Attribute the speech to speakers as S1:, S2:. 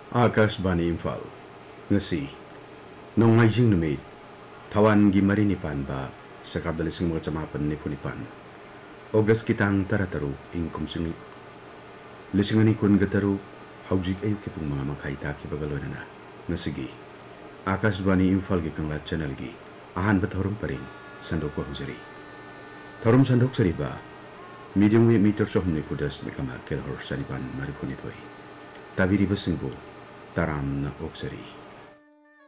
S1: Akashbani Imphal ngasi nongaijing numit Thawan gi mari nipan ba sakab dalising mga chamapan ni punipan August kitang tarataru ing kumsing lisingani kun gataru haujik ayuk kipung mga makaita ki bagaloy na ngasigi Akashbani Imphal gi kanglat channel gi ahan bathorum paring sandok ba hujari thorum sandok sari ba medium we meter sohmni pudas mikama kelhor sanipan mari punitway tabiri basingbo taram na oksari